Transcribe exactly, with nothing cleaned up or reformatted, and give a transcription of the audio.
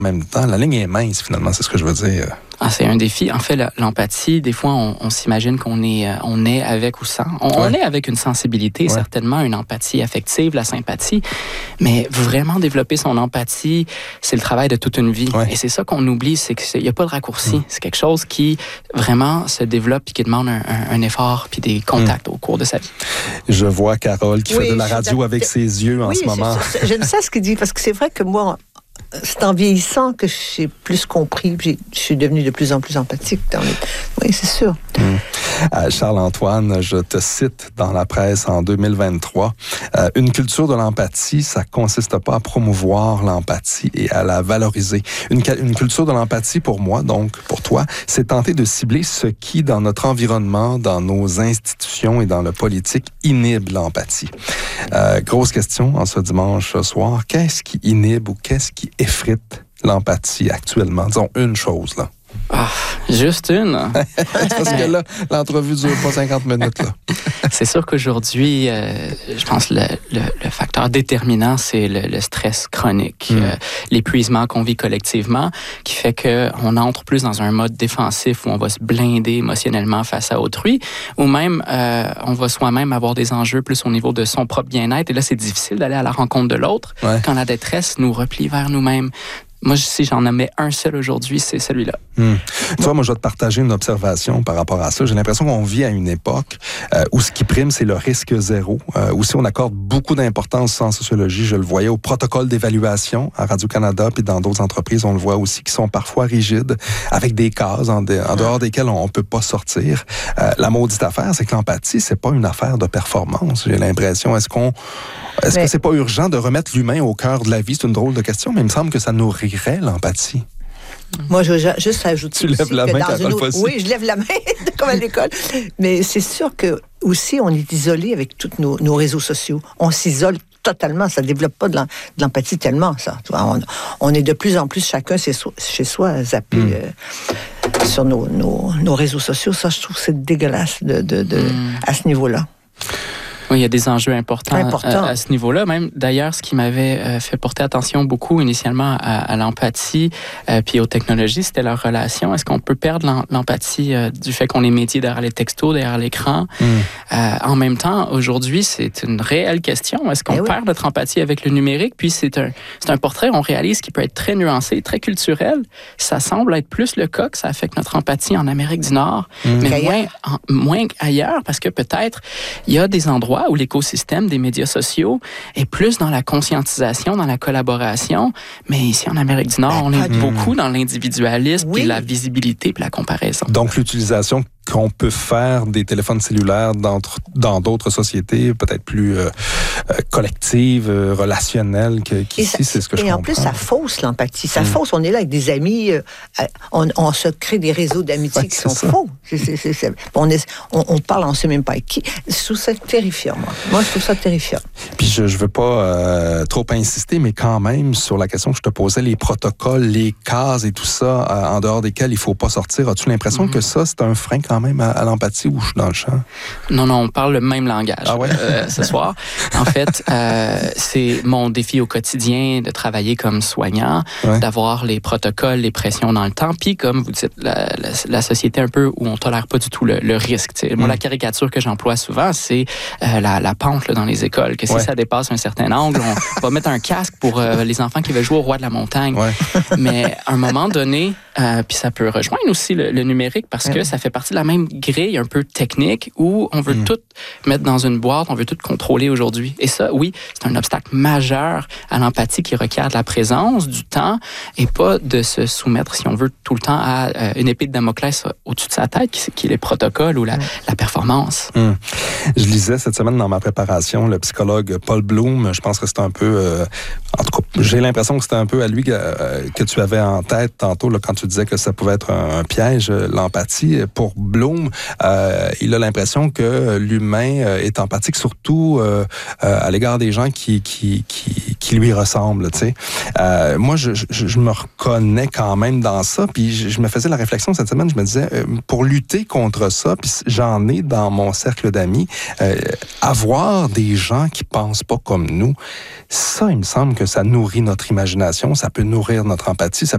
En même temps, la ligne est mince, finalement, c'est ce que je veux dire. Ah, c'est un défi. En fait, l'empathie, des fois, on, on s'imagine qu'on est, euh, on est avec ou sans. On, ouais. on est avec une sensibilité, ouais. certainement, une empathie affective, la sympathie. Mais vraiment développer son empathie, c'est le travail de toute une vie. Ouais. Et c'est ça qu'on oublie, c'est qu'il n'y a pas de raccourci. Mm. C'est quelque chose qui vraiment se développe et qui demande un, un, un effort puis des contacts mm. au cours de sa vie. Je vois Carole qui oui, fait de la radio avec ses yeux en oui, ce moment. C'est, j'aime ça ce qu'il dit, parce que c'est vrai que moi, c'est en vieillissant que j'ai plus compris, j'ai, je suis devenue de plus en plus empathique. Dans les... Oui, c'est sûr. Mmh. Euh, Charles-Antoine, je te cite dans la presse en deux mille vingt-trois. Euh, une culture de l'empathie, ça consiste pas à promouvoir l'empathie et à la valoriser. Une, une culture de l'empathie, pour moi, donc pour toi, c'est tenter de cibler ce qui, dans notre environnement, dans nos institutions et dans le politique, inhibe l'empathie. Euh, grosse question en ce dimanche soir. Qu'est-ce qui inhibe ou qu'est-ce qui effrite l'empathie actuellement? Disons une chose, là. Ah, juste une. Parce que là, l'entrevue dure pas cinquante minutes, là. C'est sûr qu'aujourd'hui, euh, je pense que le, le, le facteur déterminant, c'est le, le stress chronique, mm. euh, l'épuisement qu'on vit collectivement, qui fait qu'on entre plus dans un mode défensif où on va se blinder émotionnellement face à autrui, ou même euh, on va soi-même avoir des enjeux plus au niveau de son propre bien-être. Et là, c'est difficile d'aller à la rencontre de l'autre ouais. quand la détresse nous replie vers nous-mêmes. Moi, si j'en mets un seul aujourd'hui, c'est celui-là. Hum. Tu vois, moi, je vais te partager une observation par rapport à ça. J'ai l'impression qu'on vit à une époque euh, où ce qui prime, c'est le risque zéro. Euh, aussi, on accorde beaucoup d'importance en sociologie. Je le voyais au protocole d'évaluation à Radio-Canada, puis dans d'autres entreprises, on le voit aussi, qui sont parfois rigides, avec des cases en, de, en dehors desquelles on ne peut pas sortir. Euh, la maudite affaire, c'est que l'empathie, c'est pas une affaire de performance. J'ai l'impression, est-ce qu'on, est-ce mais... que c'est pas urgent de remettre l'humain au cœur de la vie? C'est une drôle de question, mais il me semble que ça nourrit l'empathie. Moi, je veux juste ajouter tu lèves la que main, dans une autre... possible. Oui, je lève la main, comme à l'école. Mais c'est sûr que aussi, on est isolé avec tous nos, nos réseaux sociaux. On s'isole totalement. Ça ne développe pas de, l'em... de l'empathie tellement, ça. Tu vois, on, on est de plus en plus chacun chez soi, chez soi zappé mm. euh, sur nos, nos, nos réseaux sociaux. Ça, je trouve que c'est dégueulasse de, de, de, mm. à ce niveau-là. Oui, il y a des enjeux importants Important. à, à ce niveau-là. Même, d'ailleurs, ce qui m'avait euh, fait porter attention beaucoup initialement à, à l'empathie euh, puis aux technologies, c'était leur relation. Est-ce qu'on peut perdre l'em- l'empathie euh, du fait qu'on est métier derrière les textos, derrière l'écran? Mm. Euh, en même temps, aujourd'hui, c'est une réelle question. Est-ce qu'on eh perd oui. notre empathie avec le numérique? Puis c'est un, c'est un portrait, on réalise, qui peut être très nuancé, très culturel. Ça semble être plus le cas que ça affecte notre empathie en Amérique du Nord, mm. mais moins, en, moins ailleurs, parce que peut-être il y a des endroits où l'écosystème des médias sociaux est plus dans la conscientisation, dans la collaboration. Mais ici, en Amérique du Nord, on est mmh. beaucoup dans l'individualisme, oui. puis la visibilité, puis la comparaison. Donc, l'utilisation qu'on peut faire des téléphones cellulaires dans, dans d'autres sociétés, peut-être plus euh, euh, collectives, euh, relationnelles que, qu'ici, ça, c'est ce que je comprends. Et en plus, ça fausse l'empathie. Ça mmh. fausse. On est là avec des amis, euh, on, on se crée des réseaux d'amitié ouais, qui sont ça. faux. C'est, c'est, c'est, c'est, on, est, on, on parle, on ne sait même pas avec qui. Je trouve ça terrifiant, moi. Moi, je trouve ça terrifiant. Puis je ne veux pas euh, trop insister, mais quand même, sur la question que je te posais, les protocoles, les cases et tout ça, euh, en dehors desquels il ne faut pas sortir, as-tu l'impression mmh. que ça, c'est un frein quand même à, à l'empathie ou je suis dans le champ? Non, non, on parle le même langage ah ouais? euh, ce soir. En fait, euh, c'est mon défi au quotidien de travailler comme soignant, ouais. d'avoir les protocoles, les pressions dans le temps, puis comme vous dites, la, la, la société un peu où on ne tolère pas du tout le, le risque. T'sais. Moi, mmh. la caricature que j'emploie souvent, c'est euh, la, la pente là, dans les écoles, que si ouais. ça dépasse un certain angle, on va mettre un casque pour euh, les enfants qui veulent jouer au roi de la montagne. Ouais. Mais à un moment donné, euh, puis ça peut rejoindre aussi le, le numérique parce que ça fait partie de la même grille un peu technique où on veut mmh. tout mettre dans une boîte, on veut tout contrôler aujourd'hui. Et ça, oui, c'est un obstacle majeur à l'empathie qui requiert de la présence, du temps et pas de se soumettre, si on veut, tout le temps à euh, une épée de Damoclès au-dessus de sa tête, qui, qui est les protocoles ou la, mmh. la performance. Mmh. Je lisais cette semaine dans ma préparation le psychologue Paul Bloom. Je pense que c'était un peu... Euh, en tout cas, j'ai l'impression que c'était un peu à lui que, euh, que tu avais en tête tantôt là, quand tu disais que ça pouvait être un, un piège, l'empathie. Pour Bloom, euh, il a l'impression que l'humain est empathique surtout euh, euh, à l'égard des gens qui, qui, qui, qui lui ressemblent. Tu sais. Euh, moi, je, je, je me reconnais quand même dans ça. Puis je, je me faisais la réflexion cette semaine, je me disais, euh, pour lutter contre ça, puis j'en ai dans mon cercle d'amis, euh, avoir des gens qui pensent pas comme nous, ça, il me semble que ça nourrit notre imagination, ça peut nourrir notre empathie, ça